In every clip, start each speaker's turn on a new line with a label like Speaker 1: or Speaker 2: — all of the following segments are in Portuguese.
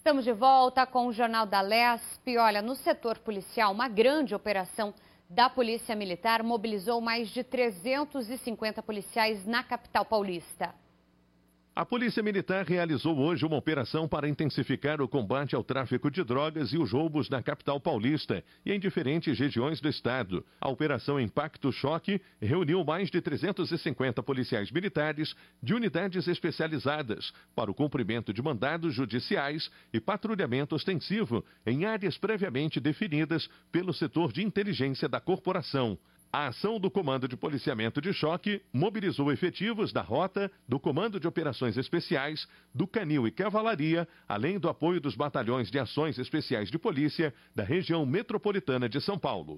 Speaker 1: Estamos de volta com o Jornal da Lespe. Olha, no setor policial, uma grande operação da Polícia Militar mobilizou mais de 350 policiais na capital paulista.
Speaker 2: A Polícia Militar realizou hoje uma operação para intensificar o combate ao tráfico de drogas e os roubos na capital paulista e em diferentes regiões do estado. A Operação Impacto Choque reuniu mais de 350 policiais militares de unidades especializadas para o cumprimento de mandados judiciais e patrulhamento ostensivo em áreas previamente definidas pelo setor de inteligência da corporação. A ação do Comando de Policiamento de Choque mobilizou efetivos da Rota, do Comando de Operações Especiais, do Canil e Cavalaria, além do apoio dos batalhões de ações especiais de polícia da região metropolitana de São Paulo.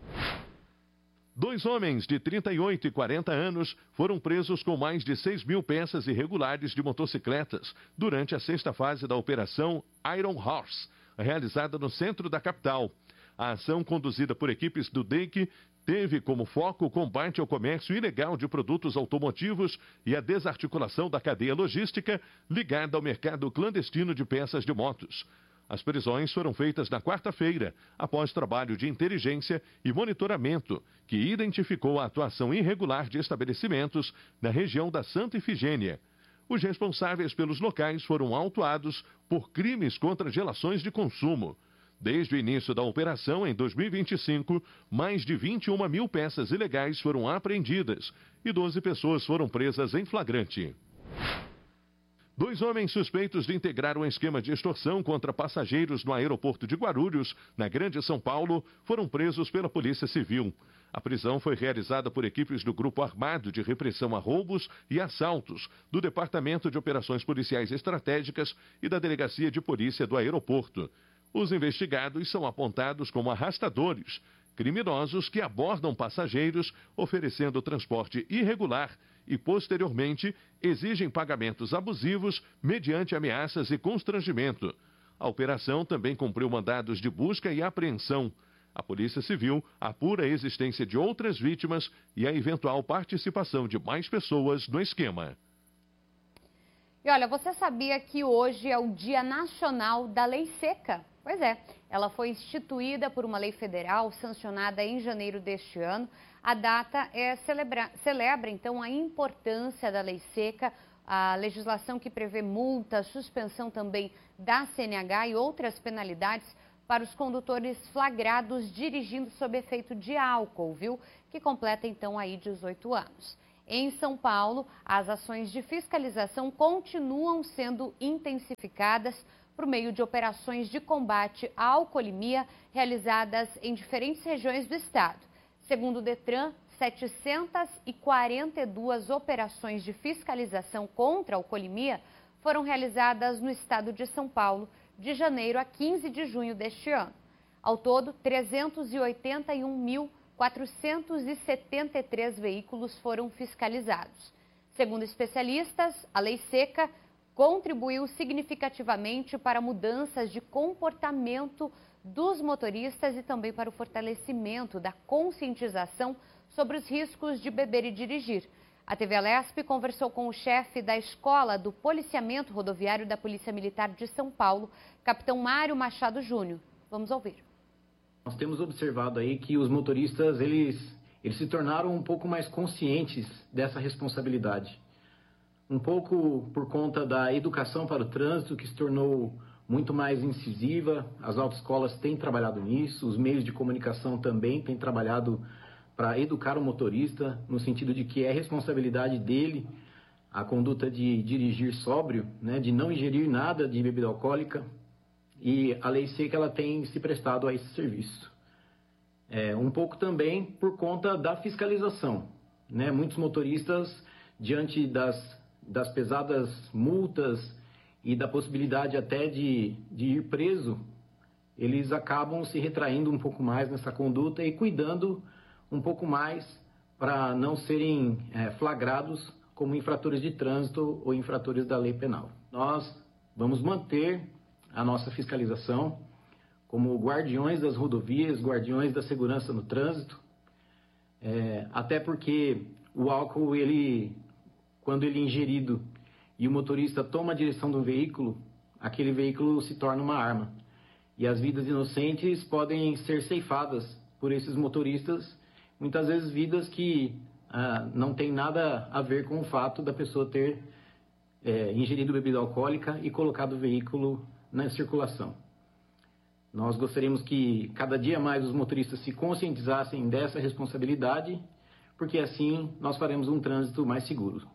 Speaker 2: 2 homens de 38 e 40 anos foram presos com mais de 6.000 peças irregulares de motocicletas durante a 6ª fase da Operação Iron Horse, realizada no centro da capital. A ação, conduzida por equipes do DEIC, teve como foco o combate ao comércio ilegal de produtos automotivos e a desarticulação da cadeia logística ligada ao mercado clandestino de peças de motos. As prisões foram feitas na quarta-feira, após trabalho de inteligência e monitoramento, que identificou a atuação irregular de estabelecimentos na região da Santa Ifigênia. Os responsáveis pelos locais foram autuados por crimes contra as relações de consumo. Desde o início da operação, em 2025, mais de 21.000 peças ilegais foram apreendidas e 12 pessoas foram presas em flagrante. 2 homens suspeitos de integrar um esquema de extorsão contra passageiros no aeroporto de Guarulhos, na Grande São Paulo, foram presos pela Polícia Civil. A prisão foi realizada por equipes do Grupo Armado de Repressão a Roubos e Assaltos, do Departamento de Operações Policiais Estratégicas e da Delegacia de Polícia do Aeroporto. Os investigados são apontados como arrastadores, criminosos que abordam passageiros oferecendo transporte irregular e, posteriormente, exigem pagamentos abusivos mediante ameaças e constrangimento. A operação também cumpriu mandados de busca e apreensão. A Polícia Civil apura a existência de outras vítimas e a eventual participação de mais pessoas no esquema.
Speaker 1: E olha, você sabia que hoje é o Dia Nacional da Lei Seca? Pois é, ela foi instituída por uma lei federal sancionada em janeiro deste ano. A data celebra, então, a importância da lei seca, a legislação que prevê multas, suspensão também da CNH e outras penalidades para os condutores flagrados dirigindo sob efeito de álcool, viu? Que completa, então, aí 18 anos. Em São Paulo, as ações de fiscalização continuam sendo intensificadas por meio de operações de combate à alcoolemia realizadas em diferentes regiões do estado. Segundo o Detran, 742 operações de fiscalização contra a alcoolemia foram realizadas no estado de São Paulo, de janeiro a 15 de junho deste ano. Ao todo, 381.473 veículos foram fiscalizados. Segundo especialistas, a lei seca contribuiu significativamente para mudanças de comportamento dos motoristas e também para o fortalecimento da conscientização sobre os riscos de beber e dirigir. A TV Lespe conversou com o chefe da Escola do Policiamento Rodoviário da Polícia Militar de São Paulo, capitão Mário Machado Júnior. Vamos ouvir.
Speaker 3: Nós temos observado aí que os motoristas, eles se tornaram um pouco mais conscientes dessa responsabilidade. Um pouco por conta da educação para o trânsito, que se tornou muito mais incisiva. As autoescolas têm trabalhado nisso, os meios de comunicação também têm trabalhado para educar o motorista, no sentido de que é responsabilidade dele a conduta de dirigir sóbrio, né, de não ingerir nada de bebida alcoólica, e a lei seca ela tem se prestado a esse serviço. Um pouco também por conta da fiscalização, né? Muitos motoristas, diante das pesadas multas e da possibilidade até de ir preso, eles acabam se retraindo um pouco mais nessa conduta e cuidando um pouco mais para não serem flagrados como infratores de trânsito ou infratores da lei penal. Nós vamos manter a nossa fiscalização como guardiões das rodovias, guardiões da segurança no trânsito, até porque o álcool, quando ele é ingerido e o motorista toma a direção do veículo, aquele veículo se torna uma arma. E as vidas inocentes podem ser ceifadas por esses motoristas, muitas vezes vidas que não tem nada a ver com o fato da pessoa ter ingerido bebida alcoólica e colocado o veículo na circulação. Nós gostaríamos que cada dia mais os motoristas se conscientizassem dessa responsabilidade, porque assim nós faremos um trânsito mais seguro.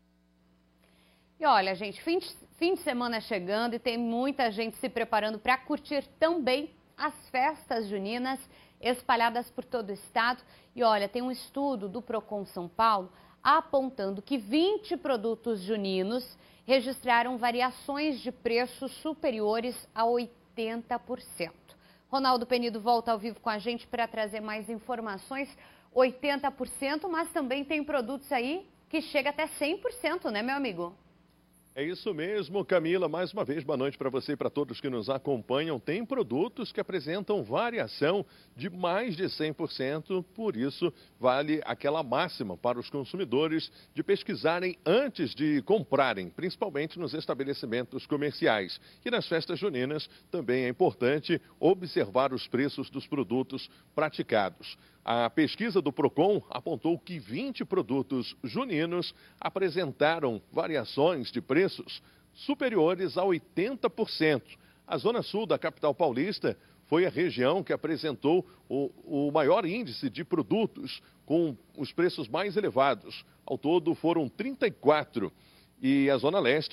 Speaker 1: E olha, gente, fim de semana chegando e tem muita gente se preparando para curtir também as festas juninas espalhadas por todo o estado. E olha, tem um estudo do Procon São Paulo apontando que 20 produtos juninos registraram variações de preços superiores a 80%. Ronaldo Penido volta ao vivo com a gente para trazer mais informações. 80%, mas também tem produtos aí que chega até 100%, né, meu amigo?
Speaker 2: É isso mesmo, Camila. Mais uma vez, boa noite para você e para todos que nos acompanham. Tem produtos que apresentam variação de mais de 100%, por isso vale aquela máxima para os consumidores de pesquisarem antes de comprarem, principalmente nos estabelecimentos comerciais. E nas festas juninas também é importante observar os preços dos produtos praticados. A pesquisa do Procon apontou que 20 produtos juninos apresentaram variações de preços superiores a 80%. A zona sul da capital paulista foi a região que apresentou o maior índice de produtos com os preços mais elevados. Ao todo foram 34. E a zona leste,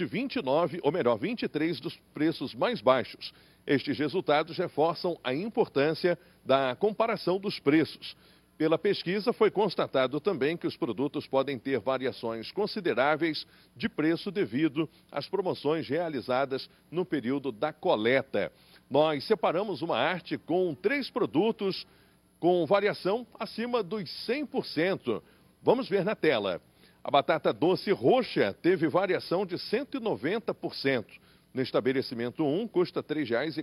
Speaker 2: 23 dos preços mais baixos. Estes resultados reforçam a importância da comparação dos preços. Pela pesquisa, foi constatado também que os produtos podem ter variações consideráveis de preço devido às promoções realizadas no período da coleta. Nós separamos uma arte com 3 produtos com variação acima dos 100%. Vamos ver na tela. A batata doce roxa teve variação de 190%. No estabelecimento 1, custa R$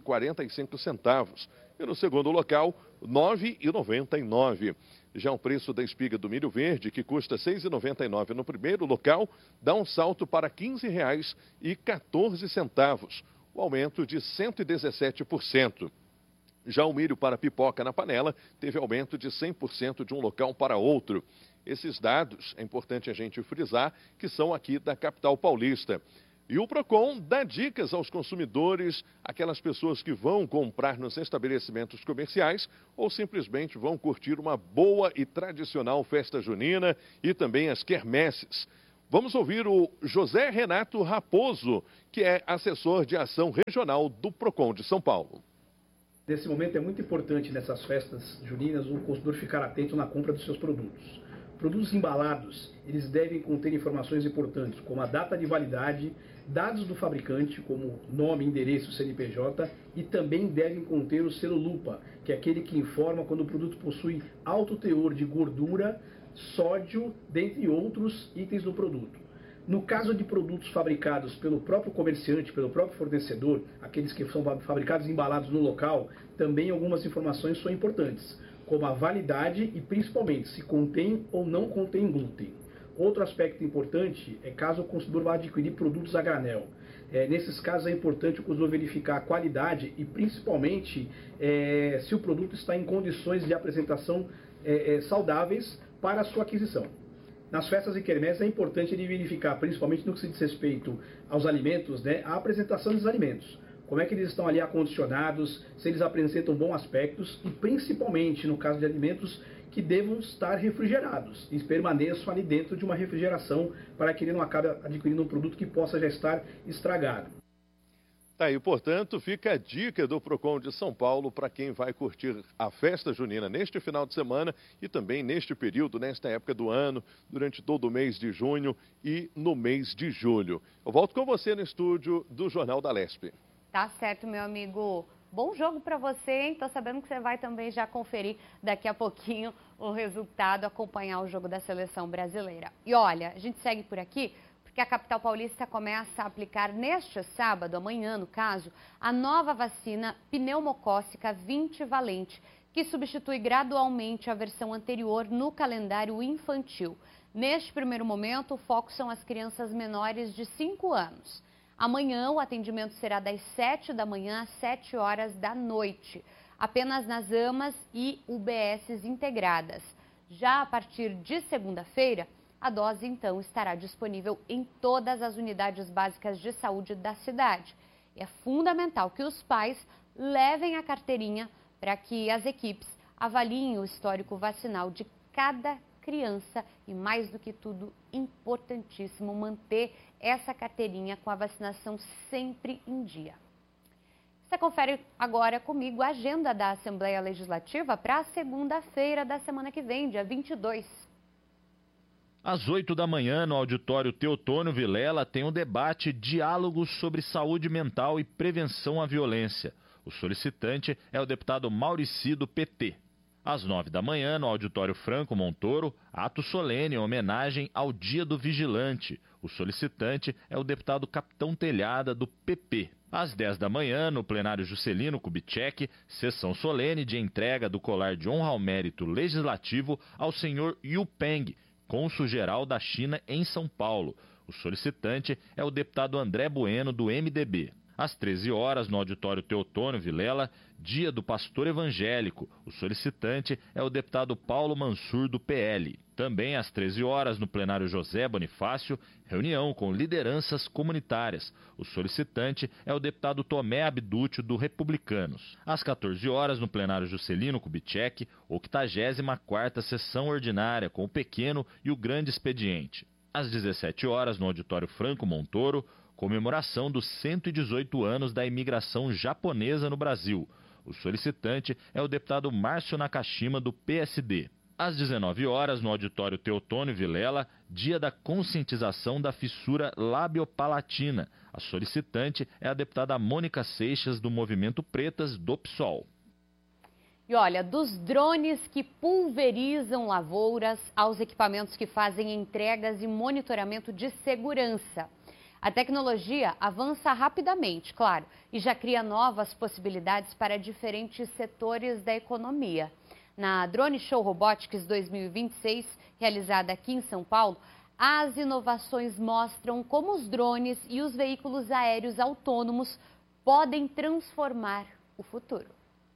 Speaker 2: 3,45. E no segundo local, R$ 9,99. Já o preço da espiga do milho verde, que custa R$ 6,99 no primeiro local, dá um salto para R$ 15,14. O aumento de 117%. Já o milho para pipoca na panela teve aumento de 100% de um local para outro. Esses dados, é importante a gente frisar, que são aqui da capital paulista. E o Procon dá dicas aos consumidores, aquelas pessoas que vão comprar nos estabelecimentos comerciais ou simplesmente vão curtir uma boa e tradicional festa junina e também as quermesses. Vamos ouvir o José Renato Raposo, que é assessor de ação regional do Procon de São Paulo.
Speaker 4: Nesse momento é muito importante nessas festas juninas o consumidor ficar atento na compra dos seus produtos. Produtos embalados, eles devem conter informações importantes, como a data de validade, dados do fabricante, como nome, endereço, CNPJ, e também devem conter o selo lupa, que é aquele que informa quando o produto possui alto teor de gordura, sódio, dentre outros itens do produto. No caso de produtos fabricados pelo próprio comerciante, pelo próprio fornecedor, aqueles que são fabricados e embalados no local, também algumas informações são importantes, como a validade e principalmente se contém ou não contém glúten. Outro aspecto importante é caso o consumidor vá adquirir produtos a granel. Nesses casos é importante o consumidor verificar a qualidade e principalmente se o produto está em condições de apresentação saudáveis para a sua aquisição. Nas festas e quermesses é importante ele verificar, principalmente no que se diz respeito aos alimentos, a apresentação dos alimentos. Como é que eles estão ali acondicionados, se eles apresentam bons aspectos e principalmente no caso de alimentos que devam estar refrigerados e permaneçam ali dentro de uma refrigeração para que ele não acabe adquirindo um produto que possa já estar estragado.
Speaker 2: Tá aí, portanto, fica a dica do Procon de São Paulo para quem vai curtir a festa junina neste final de semana e também neste período, nesta época do ano, durante todo o mês de junho e no mês de julho. Eu volto com você no estúdio do Jornal da Lespe.
Speaker 1: Tá certo, meu amigo. Bom jogo para você, hein? Tô sabendo que você vai também já conferir daqui a pouquinho o resultado, acompanhar o jogo da seleção brasileira. E olha, a gente segue por aqui porque a capital paulista começa a aplicar neste sábado, amanhã no caso, a nova vacina pneumocócica 20 valente, que substitui gradualmente a versão anterior no calendário infantil. Neste primeiro momento, o foco são as crianças menores de 5 anos. Amanhã o atendimento será das 7 da manhã às 7 horas da noite, apenas nas AMAs e UBSs integradas. Já a partir de segunda-feira, a dose então estará disponível em todas as unidades básicas de saúde da cidade. E é fundamental que os pais levem a carteirinha para que as equipes avaliem o histórico vacinal de cada criança e, mais do que tudo, importantíssimo manter essa carteirinha com a vacinação sempre em dia. Você confere agora comigo a agenda da Assembleia Legislativa para a segunda-feira da semana que vem, dia 22.
Speaker 5: Às 8 da manhã, no auditório Teotônio Vilela, tem um debate Diálogos sobre Saúde Mental e Prevenção à Violência. O solicitante é o deputado Maurici, do PT. Às 9 da manhã, no auditório Franco Montoro, ato solene em homenagem ao Dia do Vigilante. O solicitante é o deputado Capitão Telhada, do PP. Às 10 da manhã, no plenário Juscelino Kubitschek, sessão solene de entrega do colar de honra ao mérito legislativo ao senhor Yu Peng, cônsul-geral da China em São Paulo. O solicitante é o deputado André Bueno, do MDB. Às 13 horas, no auditório Teotônio Vilela, Dia do Pastor Evangélico. O solicitante é o deputado Paulo Mansur, do PL. Também às 13 horas, no plenário José Bonifácio, reunião com lideranças comunitárias. O solicitante é o deputado Tomé Abdútil, do Republicanos. Às 14 horas, no plenário Juscelino Kubitschek, 84ª sessão ordinária com o pequeno e o grande expediente. Às 17 horas, no auditório Franco Montoro, comemoração dos 118 anos da imigração japonesa no Brasil. O solicitante é o deputado Márcio Nakashima, do PSD. Às 19 horas, no auditório Teotônio Vilela, dia da conscientização da fissura labiopalatina. A solicitante é a deputada Mônica Seixas, do Movimento Pretas, do PSOL.
Speaker 1: E olha, dos drones que pulverizam lavouras aos equipamentos que fazem entregas e monitoramento de segurança. A tecnologia avança rapidamente, claro, e já cria novas possibilidades para diferentes setores da economia. Na Drone Show Robotics 2026, realizada aqui em São Paulo, as inovações mostram como os drones e os veículos aéreos autônomos podem transformar o futuro.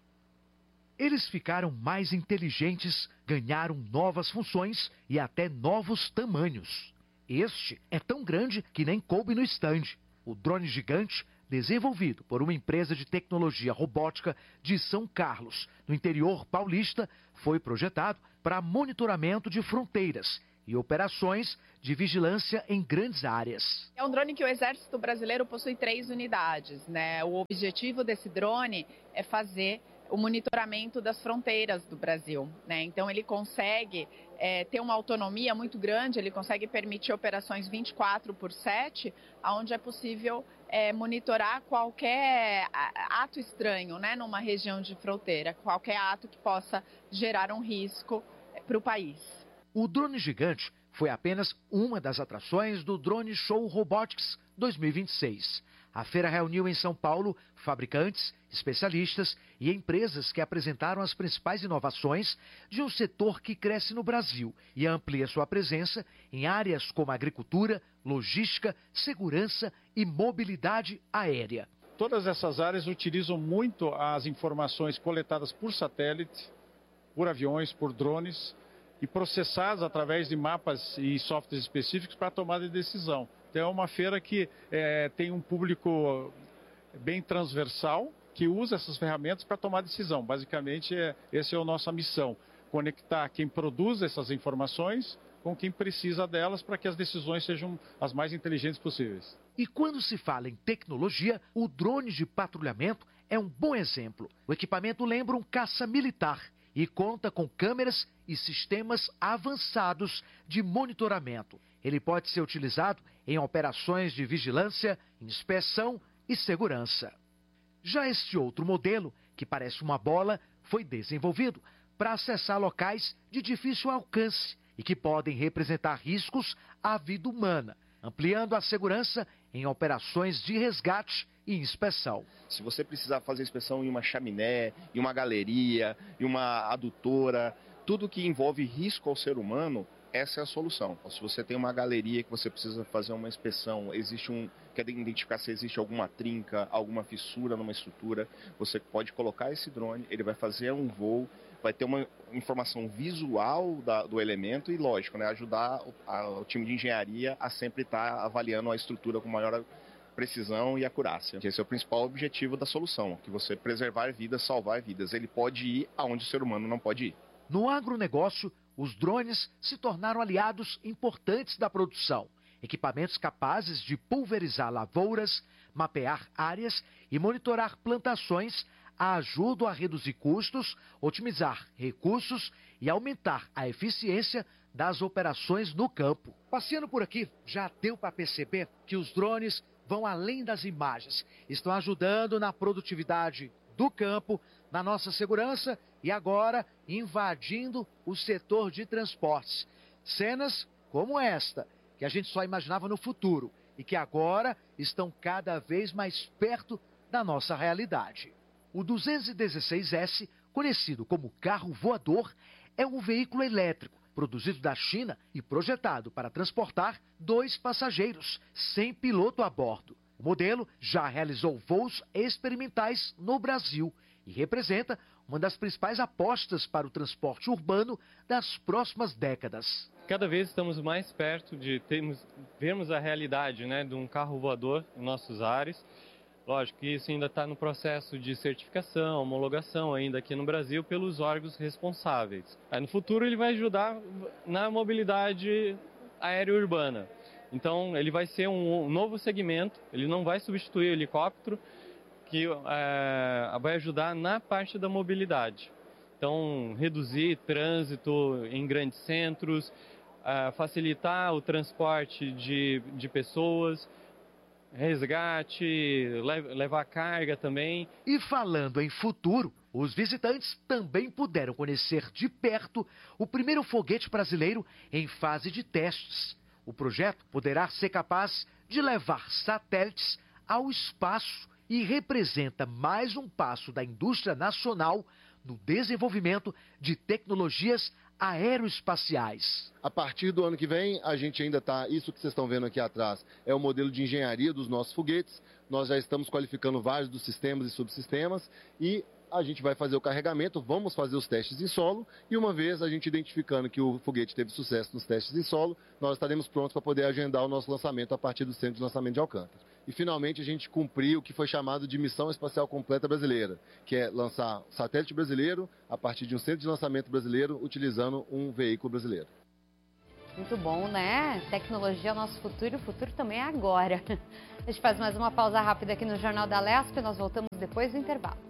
Speaker 6: Eles ficaram mais inteligentes, ganharam novas funções e até novos tamanhos. Este é tão grande que nem coube no estande. O drone gigante, desenvolvido por uma empresa de tecnologia robótica de São Carlos, no interior paulista, foi projetado para monitoramento de fronteiras e operações de vigilância em grandes áreas.
Speaker 7: É um drone que o Exército Brasileiro possui 3 unidades, né? O objetivo desse drone é fazer o monitoramento das fronteiras do Brasil, né? Então ele consegue ter uma autonomia muito grande, ele consegue permitir operações 24/7, onde é possível monitorar qualquer ato estranho, né, numa região de fronteira, qualquer ato que possa gerar um risco para o país.
Speaker 6: O drone gigante foi apenas uma das atrações do Drone Show Robotics 2026. A feira reuniu em São Paulo fabricantes, especialistas e empresas que apresentaram as principais inovações de um setor que cresce no Brasil e amplia sua presença em áreas como agricultura, logística, segurança e mobilidade aérea.
Speaker 8: Todas essas áreas utilizam muito as informações coletadas por satélite, por aviões, por drones e processadas através de mapas e softwares específicos para a tomada de decisão. Então é uma feira que tem um público bem transversal, que usa essas ferramentas para tomar decisão. Basicamente, essa é a nossa missão, conectar quem produz essas informações com quem precisa delas para que as decisões sejam as mais inteligentes possíveis.
Speaker 6: E quando se fala em tecnologia, o drone de patrulhamento é um bom exemplo. O equipamento lembra um caça militar e conta com câmeras e sistemas avançados de monitoramento. Ele pode ser utilizado em operações de vigilância, inspeção e segurança. Já este outro modelo, que parece uma bola, foi desenvolvido para acessar locais de difícil alcance e que podem representar riscos à vida humana, ampliando a segurança em operações de resgate e inspeção.
Speaker 9: Se você precisar fazer inspeção em uma chaminé, em uma galeria, em uma adutora, tudo que envolve risco ao ser humano essa é a solução. Se você tem uma galeria que você precisa fazer uma inspeção, quer identificar se existe alguma trinca, alguma fissura numa estrutura, você pode colocar esse drone, ele vai fazer um voo, vai ter uma informação visual do elemento e, lógico, né, ajudar o time de engenharia a sempre estar avaliando a estrutura com maior precisão e acurácia. Esse é o principal objetivo da solução, que você preservar vidas, salvar vidas. Ele pode ir aonde o ser humano não pode ir.
Speaker 6: No agronegócio, os drones se tornaram aliados importantes da produção. Equipamentos capazes de pulverizar lavouras, mapear áreas e monitorar plantações ajudam a reduzir custos, otimizar recursos e aumentar a eficiência das operações no campo. Passeando por aqui, já deu para perceber que os drones vão além das imagens. Estão ajudando na produtividade do campo, na nossa segurança e agora invadindo o setor de transportes. Cenas como esta, que a gente só imaginava no futuro e que agora estão cada vez mais perto da nossa realidade. O 216S, conhecido como carro voador, é um veículo elétrico produzido da China e projetado para transportar 2 passageiros, sem piloto a bordo. O modelo já realizou voos experimentais no Brasil e representa uma das principais apostas para o transporte urbano das próximas décadas.
Speaker 10: Cada vez estamos mais perto de vermos a realidade, de um carro voador em nossos ares. Lógico que isso ainda está no processo de certificação, homologação ainda aqui no Brasil pelos órgãos responsáveis. Aí no futuro ele vai ajudar na mobilidade aérea urbana. Então ele vai ser um novo segmento, ele não vai substituir o helicóptero, que vai ajudar na parte da mobilidade. Então reduzir trânsito em grandes centros, facilitar o transporte de pessoas, resgate, levar carga também.
Speaker 6: E falando em futuro, os visitantes também puderam conhecer de perto o primeiro foguete brasileiro em fase de testes. O projeto poderá ser capaz de levar satélites ao espaço e representa mais um passo da indústria nacional no desenvolvimento de tecnologias aeroespaciais.
Speaker 11: A partir do ano que vem, a gente ainda está, isso que vocês estão vendo aqui atrás, é o modelo de engenharia dos nossos foguetes. Nós já estamos qualificando vários dos sistemas e subsistemas e a gente vai fazer o carregamento, vamos fazer os testes em solo e uma vez a gente identificando que o foguete teve sucesso nos testes em solo, nós estaremos prontos para poder agendar o nosso lançamento a partir do Centro de Lançamento de Alcântara. E finalmente a gente cumpriu o que foi chamado de Missão Espacial Completa Brasileira, que é lançar satélite brasileiro a partir de um centro de lançamento brasileiro utilizando um veículo brasileiro.
Speaker 1: Muito bom, né? Tecnologia é o nosso futuro e o futuro também é agora. A gente faz mais uma pausa rápida aqui no Jornal da Lesp e nós voltamos depois do intervalo.